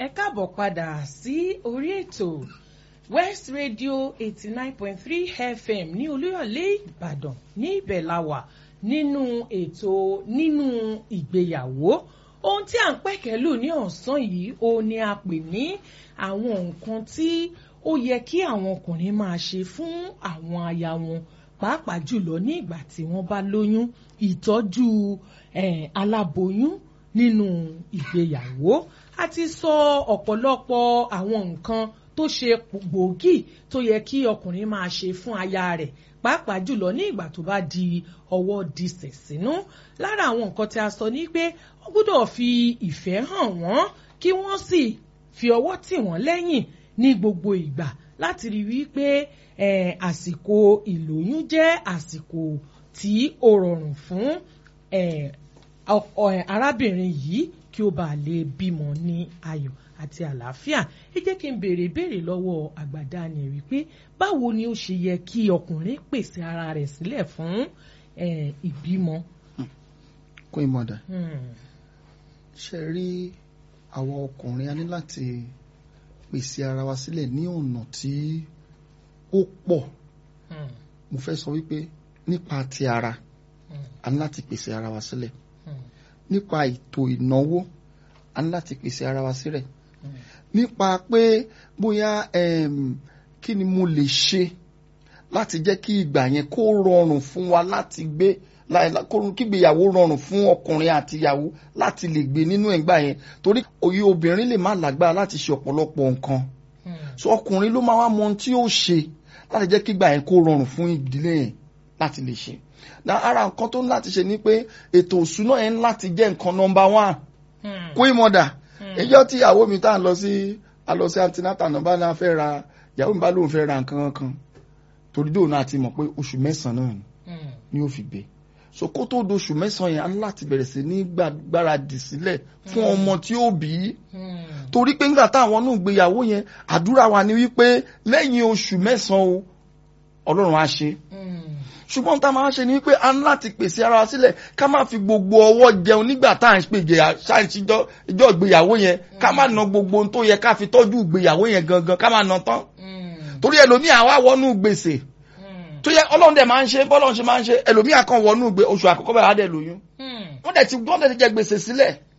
káàbọ̀ padà sí orí ètò West Radio 89.3 FM ní Olúyọ̀lé Ìbàdàn ní ibẹ̀ la wà nínú ètò nínú ìgbéyàwó. Ohun tí à ń pẹ̀kẹ́lù ní ọ̀sán yìí ó ní a pè ní àwọn nǹkan tí ó yẹ kí àwọn ọkùnrin máa ṣe fún àwọn aya wọn pàápàá jùlọ ní ìgbà tí wọ́n bá lóyún, ìtọ́jú aláboyún nínú ìgbéyàwó. A ti sọ ọ̀pọ̀lọpọ̀ àwọn nǹkan tó ṣe gbòógì tó yẹ kí ọkùnrin máa ṣe fún aya rẹ̀ pàápàá jùlọ ní ìgbà tó bá di ọwọ́ disẹ̀ sínú. Lára àwọn nǹkan tí a sọ ní pé wọ́n gbọ́dọ̀ fi ìfẹ́ hàn wọ́n kí wọ́n sì fi ọwọ́ tì wọ́n lẹ́yìn ní gbogbo ìgbà láti rí wípé àsìkò ìlóyún jẹ́ àsìkò tí ó rọrùn fún arábìnrin yìí kí ó bá lè bímọ ní ayọ̀ àti àlàáfíà. Ẹ jẹ́ kí n béèrè lọ́wọ́ àgbàdá ni wípé báwo ni ó ṣe yẹ kí ọkùnrin pèsè ara rẹ̀ sílẹ̀ fún ìbímọ. Queen Mother, ṣe rí àwọn ọkùnrin a ní láti pèsè ara wa sílẹ̀ ní ọ̀nà tí ó pọ̀. Mo fẹ́ sọ wípé nípa ti ara a ní láti pèsè ara wa sílẹ̀. Nípa ètò ìnáwó a ní láti pèsè ara wa sílẹ̀. Nípa pé bóyá kí ni mo lè ṣe láti jẹ́ kí ìgbà yẹn kó rọrùn fún wa láti gbé kí ìgbéyàwó rọrùn fún ọkùnrin àti ìyàwó láti lè gbé nínú ìgbà yẹn, torí òye obìnrin lè má lágbára láti ṣe ọ̀pọ̀lọpọ̀ nǹkan. So ọkùnrin ló máa wá mọ ohun tí ó ṣe láti jẹ́ kí ìgbà yẹn kó rọrùn fún ìdílé yẹn láti lè ṣe. Ara nǹkan tó ń láti ṣe ni pé ètò òṣùná yẹn láti jẹ́ nǹkan number 1. Queen Mother, ẹjọ́ tí ìyàwó mi tá a lọ sí antinata náà bá náà fẹ́ ra, ìyàwó mi bá lóun fẹ́ ra nǹkan kan torí dóò náà ti mọ̀ pé oṣù 9 náà ni ó fi gbé. So kó tó doṣù 9 yẹn a ní láti bẹ̀rẹ̀ sí ní gbáradì sílẹ̀ fún ọmọ tí ó bí. Torí pé nígbà táwọn náà gbéyàwó yẹn àdúrà wa ni wípé lẹ́yìn oṣù 9 o Ọlọ́run á ṣe. Ṣùgbọ́n tá a máa ṣe ni wípé a ní láti pèsè ara wa sílẹ̀ ká má fi gbogbo ọwọ́ jẹun nígbà tá à ń pè ìjọ ìgbéyàwó yẹn, ká má ná gbogbo ohun tó yẹ ká fi tọ́jú ìgbéyàwó yẹn gangan ká má ná tán. Torí ẹlòmíì àwa wọnú gbèsè tó yẹ Ọlọ́run dẹ̀ máa ń ṣe bọ́lọ́run ṣe máa ń ṣe, ẹlòmíì kan wọnú oṣù àkọ́kọ́ báyìí á dẹ̀ lóyún. Wọ́n dẹ̀ ti jẹ gbèsè sílẹ̀.